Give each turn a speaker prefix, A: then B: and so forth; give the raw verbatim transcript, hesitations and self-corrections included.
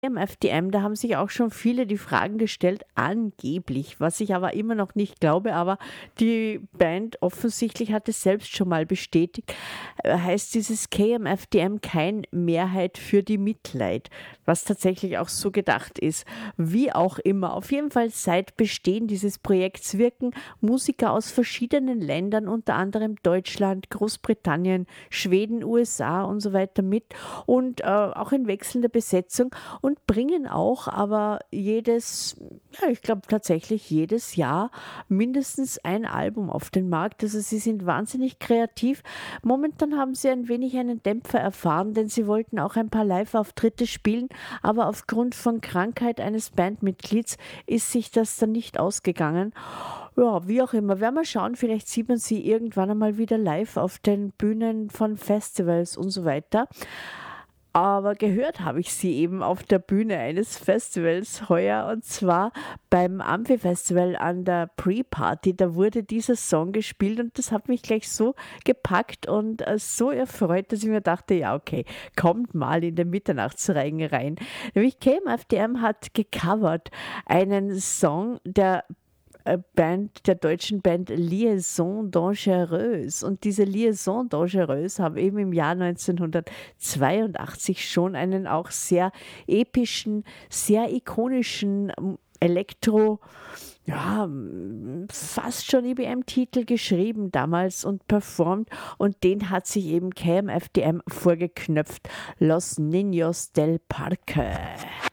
A: Im F D M, da haben sich auch schon viele die Fragen gestellt, angeblich, was ich aber immer noch nicht glaube, aber die Band offensichtlich hat es selbst schon mal bestätigt, äh, heißt dieses K M F D M kein Mehrheit für die Mitleid, was tatsächlich auch so gedacht ist. Wie auch immer, auf jeden Fall seit Bestehen dieses Projekts wirken Musiker aus verschiedenen Ländern, unter anderem Deutschland, Großbritannien, Schweden, U S A und so weiter mit und äh, auch in wechselnder Besetzung und bringen auch aber jedes, ja, ich glaube tatsächlich jedes Jahr mindestens ein Album auf den Markt. Also sie sind wahnsinnig kreativ. Momentan haben sie ein wenig einen Dämpfer erfahren, denn sie wollten auch ein paar Live-Auftritte spielen, aber aufgrund von Krankheit eines Bandmitglieds ist sich das dann nicht ausgegangen. Ja, wie auch immer, werden wir schauen, vielleicht sieht man sie irgendwann einmal wieder live auf den Bühnen von Festivals und so weiter. Aber gehört habe ich sie eben auf der Bühne eines Festivals heuer und zwar beim Amphi-Festival an der Pre-Party. Da wurde dieser Song gespielt und das hat mich gleich so gepackt und äh, so erfreut, dass ich mir dachte, ja okay, kommt mal in den Mitternachtsreigen rein. Nämlich K M F D M hat gecovert einen Song der äh, Band, der deutschen Band Liaison Dangereuse. Und diese Liaison Dangereuse haben eben im Jahr neunzehnhundertzweiundachtzig schon einen auch sehr epischen, sehr ikonischen ähm, Elektro, ja, m, fast schon E B M-Titel geschrieben damals und performt und den hat sich eben K M F D M vorgeknöpft. Los Niños del Parque.